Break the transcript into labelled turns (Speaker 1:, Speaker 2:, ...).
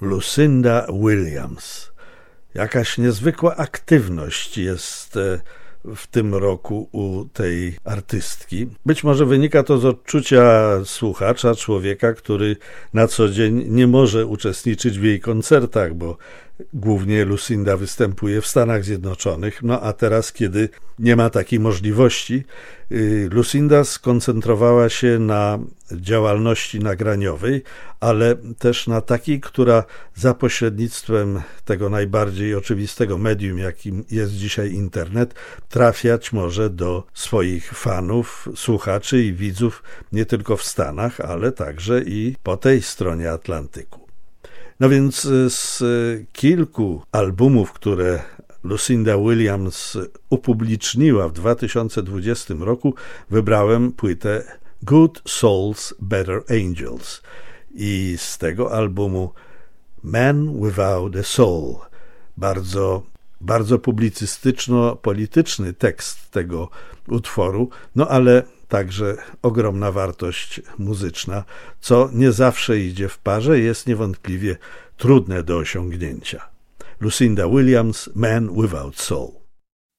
Speaker 1: Lucinda Williams. Jakaś niezwykła aktywność jest w tym roku u tej artystki. Być może wynika to z odczucia słuchacza, człowieka, który na co dzień nie może uczestniczyć w jej koncertach, bo głównie Lucinda występuje w Stanach Zjednoczonych. No a teraz, kiedy nie ma takiej możliwości, Lucinda skoncentrowała się na działalności nagraniowej, ale też na takiej, która za pośrednictwem tego najbardziej oczywistego medium, jakim jest dzisiaj internet, trafiać może do swoich fanów, słuchaczy i widzów nie tylko w Stanach, ale także i po tej stronie Atlantyku. No więc z kilku albumów, które Lucinda Williams upubliczniła w 2020 roku, wybrałem płytę Good Souls, Better Angels i z tego albumu Man Without a Soul. Bardzo publicystyczno-polityczny tekst tego utworu, no ale także ogromna wartość muzyczna, co nie zawsze idzie w parze, jest niewątpliwie trudne do osiągnięcia. Lucinda Williams, Man Without Soul.